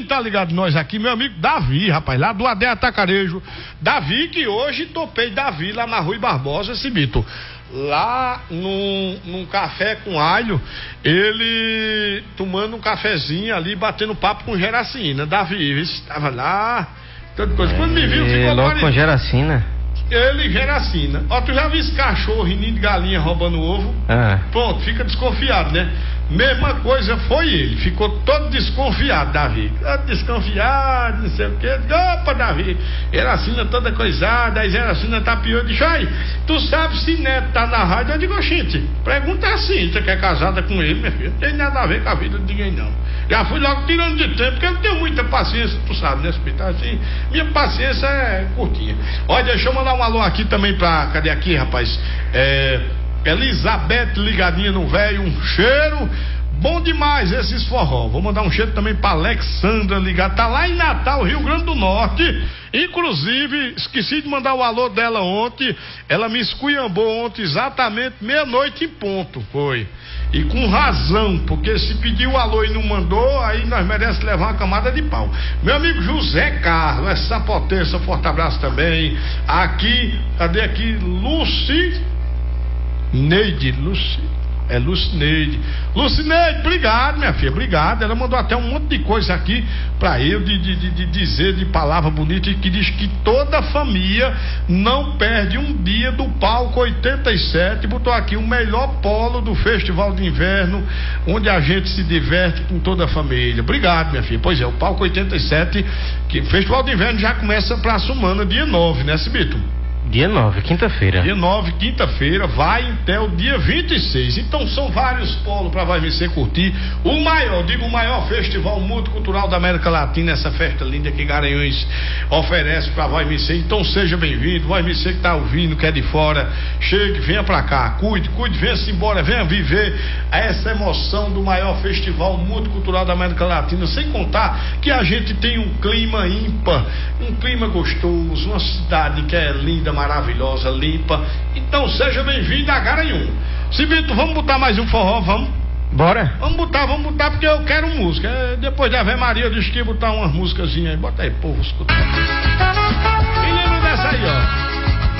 quem tá ligado nós aqui, meu amigo Davi, rapaz, lá do Adé Atacarejo. Davi, que hoje topei Davi lá na Rui Barbosa, esse Bito. Lá num café com alho, ele tomando um cafezinho ali, batendo papo com Geracina. Davi, estava lá, tanta coisa. Quando me viu, ficou logo com Geracina. Ele e Geracina. Ó, tu já viu esse cachorro, ninho de galinha roubando ovo? Pronto, fica desconfiado, né? Mesma coisa foi ele, ficou todo desconfiado, Davi. Todo desconfiado, não sei o quê. Opa, Davi, Geracina toda coisada, aí Geracina tá pior. Diz, aí, tu sabe se Neto tá na rádio? Eu digo, oxente, pergunta assim, você que é casada com ele, minha filha, não tem nada a ver com a vida de ninguém, não. Já fui logo tirando de tempo, porque eu não tenho muita paciência, tu sabe, né, hospital, assim, minha paciência é curtinha. Olha, deixa eu mandar um alô aqui também pra, cadê aqui, rapaz? Elizabeth ligadinha no velho, um cheiro bom demais esses forró. Vou mandar um cheiro também pra Alexandra ligada, tá lá em Natal, Rio Grande do Norte. Inclusive, esqueci de mandar o alô dela ontem. Ela me esculhambou ontem exatamente meia-noite em ponto, foi. E com razão, porque se pediu o alô e não mandou, aí nós merecemos levar uma camada de pau. Meu amigo José Carlos, essa potência, forte abraço também. Aqui, cadê aqui? Lucineide, obrigado, minha filha, obrigado. Ela mandou até um monte de coisa aqui pra eu de dizer, de palavra bonita, e que diz que toda família não perde um dia do palco 87. Botou aqui o melhor polo do Festival de Inverno, onde a gente se diverte com toda a família. Obrigado, minha filha. Pois é, o palco 87, que o Festival de Inverno já começa pra semana, dia 9, né, Cibito? Dia 9, quinta-feira. Dia 9, quinta-feira, vai até o dia 26. Então são vários polos para vai você curtir. O maior festival multicultural da América Latina, essa festa linda que Garanhuns oferece para vai você. Então seja bem-vindo, vai você que tá ouvindo, que é de fora, chegue, venha para cá, cuide, venha-se embora, venha viver essa emoção do maior festival multicultural da América Latina, sem contar que a gente tem um clima ímpar, um clima gostoso, uma cidade que é linda, maravilhosa, limpa. Então seja bem-vindo a Garanhuns. Cibito, vamos botar mais um forró, vamos? Bora. Vamos botar porque eu quero música. Depois da Ave Maria eu disse que ia botar umas músicasinhas aí. Bota aí, povo, escuta. E lembra dessa aí, ó.